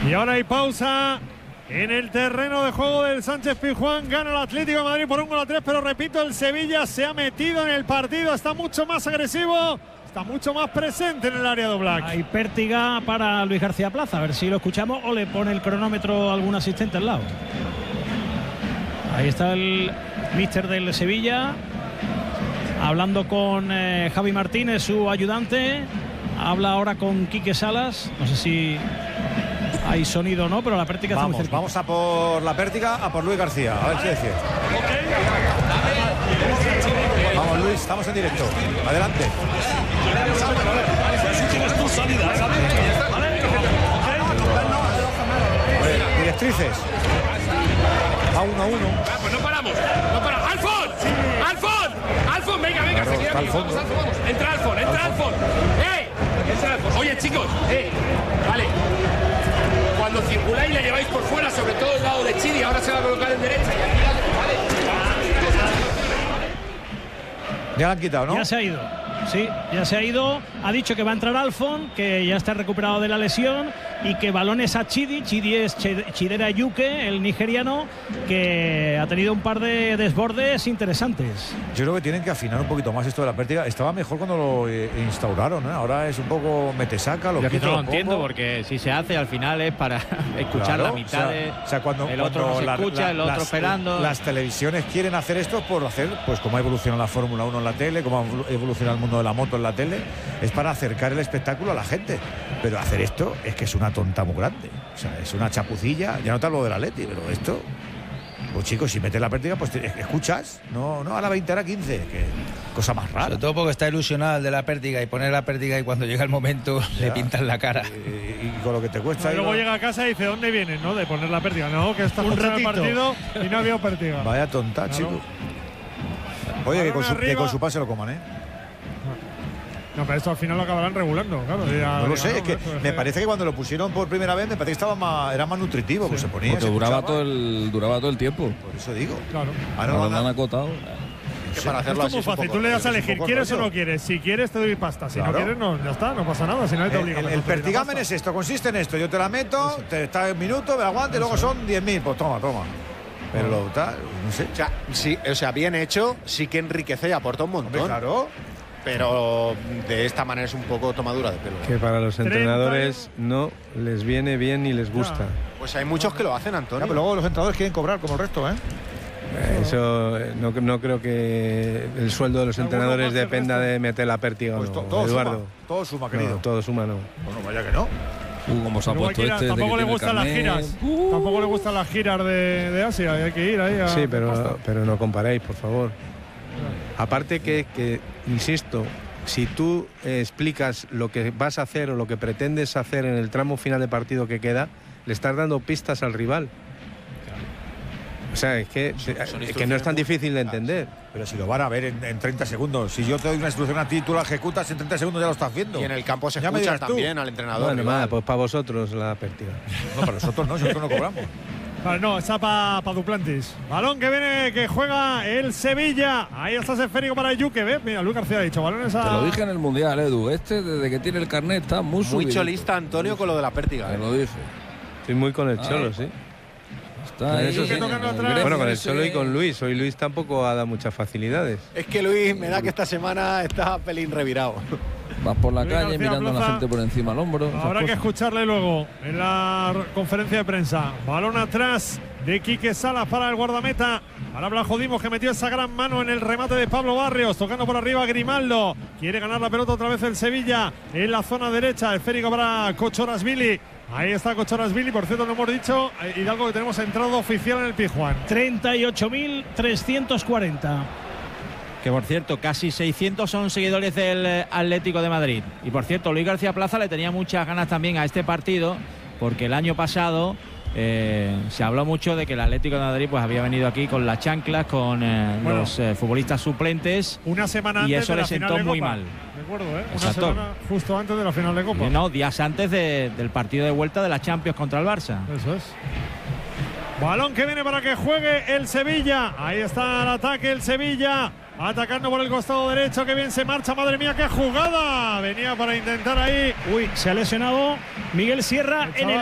Y ahora hay pausa en el terreno de juego del Sánchez Pizjuán. Gana el Atlético de Madrid por 1-3, pero repito, el Sevilla se ha metido en el partido, está mucho más agresivo, está mucho más presente en el área de Oblak. Hay pértiga para Luis García Plaza, a ver si lo escuchamos o le pone el cronómetro a algún asistente al lado. Ahí está el míster del Sevilla, hablando con Javi Martínez, su ayudante. Habla ahora con Quique Salas, no sé si hay sonido o no, pero la pértiga está muy cerca. Vamos a por la pértiga, a por Luis García, a ver qué decir. Vamos, Luis, estamos en directo. Adelante. Directrices. A 1-1. Pues no paramos. ¡Alfon! Venga, claro, seguid aquí. Vamos, vamos. Entra Alfon. Entra Alfon. Oye, chicos, vale. Cuando circuláis le lleváis por fuera, sobre todo el lado de Chidi. Ahora se va a colocar en derecha. Y aquí vale. Ya la han quitado, ¿no? Ya se ha ido. Sí, ya se ha ido. Ha dicho que va a entrar Alfon, que ya está recuperado de la lesión y que balones a Chidi. Chidi es Chidera Yuke, el nigeriano, que ha tenido un par de desbordes interesantes. Yo creo que tienen que afinar un poquito más esto de la pértiga. Estaba mejor cuando lo instauraron, ¿eh? Ahora es un poco metesaca. Yo que no lo entiendo, porque si se hace al final es para escuchar la mitad de. O sea, cuando el otro no se escucha, el otro esperando. Las televisiones quieren hacer esto por hacer, pues como ha evolucionado la Fórmula 1 en la tele, como ha evolucionado el mundo de la moto en la tele, es para acercar el espectáculo a la gente. Pero hacer esto es que es una tonta muy grande. O sea, es una chapucilla. Ya no te hablo del Atleti, pero esto. Pues chicos, si metes la pértiga, pues escuchas. No, a la 20, a la 15. Que cosa más rara. Sobre todo porque está ilusionado el de la pértiga y poner la pértiga y cuando llega el momento ya, le pintan la cara. Y con lo que te cuesta. Y luego llega a casa y dice, ¿dónde vienes, no? De poner la pértiga. No, que está un ratito el partido y no había pértiga. Vaya tonta, claro. Chico. Oye, que con su pase lo coman, ¿eh? No, pero esto al final lo acabarán regulando, claro. No lo sé, es que me parece que cuando lo pusieron por primera vez me parece que era más nutritivo, pues se ponía. Porque duraba todo el tiempo. Por eso digo. Claro. Ahora lo han acotado. Es que para hacerlo así es muy fácil, tú le das a elegir, ¿quieres o no quieres? Si quieres te doy pasta, si no quieres no, ya está, no pasa nada, si no te obliga. El pertigamen es esto, consiste en esto, yo te la meto, te está un minuto, me aguante, luego son 10.000, pues toma. Pero lo tal, no sé. O sea, sí, bien hecho, sí que enriquece y aporta un montón. Hombre, claro. Pero de esta manera es un poco tomadura de pelo. Que para los entrenadores no les viene bien ni les gusta. Pues hay muchos que lo hacen, Antonio. Pero luego los entrenadores quieren cobrar como el resto, ¿eh? Eso no creo que el sueldo de los entrenadores dependa de meter la pértiga, pues no, Eduardo. Todo suma, querido. Todo suma, no. Bueno, vaya que no. Como se ha puesto tampoco le gustan las giras. Tampoco le gustan las giras de Asia. Hay que ir ahí a. Sí, pero no comparéis, por favor. Aparte que, insisto, si tú explicas lo que vas a hacer o lo que pretendes hacer en el tramo final de partido que queda, le estás dando pistas al rival. O sea, es que no es tan difícil de entender. Pero si lo van a ver en 30 segundos. Si yo te doy una instrucción a ti, tú la ejecutas, en 30 segundos ya lo estás viendo. Y en el campo se escucha también al entrenador. Bueno, nada, pues para vosotros la pértiga. No, para nosotros no, nosotros no cobramos. Vale, no, está para Duplantis. Balón que viene, que juega el Sevilla. Ahí está ese esférico para Yuke, ¿ves? Mira, Luis García ha dicho, balones a... Te lo dije en el Mundial, Edu. Desde que tiene el carnet está muy subido. Muy cholista, Antonio, con lo de la pértiga. Te lo dije. Estoy muy con el Cholo, sí. Eso sí. Bueno, con el Cholo y con Luis. Hoy Luis tampoco ha dado muchas facilidades. Es que Luis me da que esta semana está pelín revirado. Vas por la calle García mirando a la gente por encima del hombro. Habrá que escucharle luego en la conferencia de prensa. Balón atrás de Quique Salas para el guardameta. Ahora Blajo Dimos, que metió esa gran mano en el remate de Pablo Barrios. Tocando por arriba Grimaldo. Quiere ganar la pelota otra vez el Sevilla en la zona derecha. Esférico para Kochorasvili. Ahí está Kochorasvili. Por cierto, no hemos dicho, Hidalgo, que tenemos entrada oficial en el Pizjuán. 38.340. Que por cierto, casi 600 son seguidores del Atlético de Madrid. Y por cierto, Luis García Plaza le tenía muchas ganas también a este partido, porque el año pasado se habló mucho de que el Atlético de Madrid pues había venido aquí con las chanclas, con los futbolistas suplentes. Una semana antes y eso de la le sentó final de muy Copa. mal. Recuerdo, una Exacto. semana justo antes de la final de Copa. No, días antes del partido de vuelta de la Champions contra el Barça. Eso es. Balón que viene para que juegue el Sevilla. Ahí está el ataque, el Sevilla. Atacando por el costado derecho, que bien se marcha, madre mía, qué jugada. Venía para intentar ahí. Uy, se ha lesionado Miguel Sierra en el